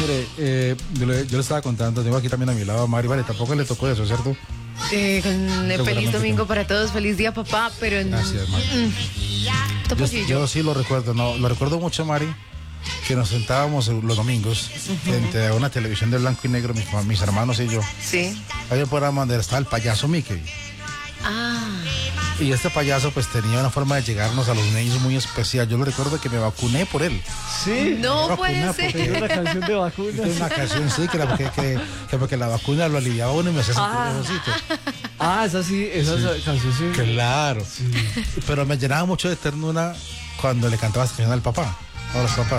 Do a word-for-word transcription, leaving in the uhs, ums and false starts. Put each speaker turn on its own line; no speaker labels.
Mire, eh, yo, le, yo le estaba contando, tengo aquí también a mi lado a Mari, vale, tampoco le tocó eso, ¿cierto?
Eh, con, feliz domingo para todos, feliz día papá, pero en...
Gracias, Mari.
Mm,
yo, yo sí lo recuerdo, no, lo recuerdo mucho, Mari, que nos sentábamos los domingos uh-huh. frente a una televisión de blanco y negro, mis, mis hermanos y yo.
Sí.
Había un programa donde estaba el payaso Mickey.
Ah.
Y este payaso pues tenía una forma de llegarnos a los niños muy especial. Yo lo recuerdo que me vacuné por él.
Sí.
No puede ser.
Tiene una canción de vacuna.
Una canción, sí, que, la, que, que, que porque la vacuna lo aliviaba uno y me hacía sentir
ah.
mejorcito.
Ah, esa sí, esa sí. canción sí.
Claro. Sí. Pero me llenaba mucho de ternura cuando le cantaba esta canción al papá, a los papás.